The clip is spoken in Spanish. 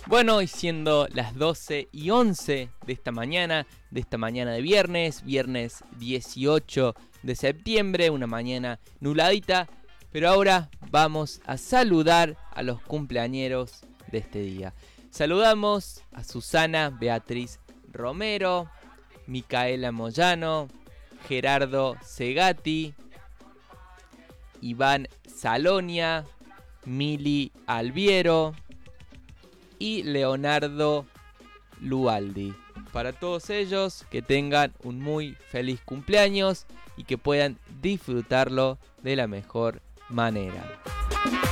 Bueno, y siendo las 12:11 de esta mañana de viernes 18 de septiembre, una mañana nubladita, pero ahora vamos a saludar a los cumpleañeros de este día. Saludamos a Susana Beatriz Romero, Micaela Moyano, Gerardo Segati, Iván Salonia, Mili Alviero y Leonardo Lualdi. Para todos ellos, que tengan un muy feliz cumpleaños y que puedan disfrutarlo de la mejor manera.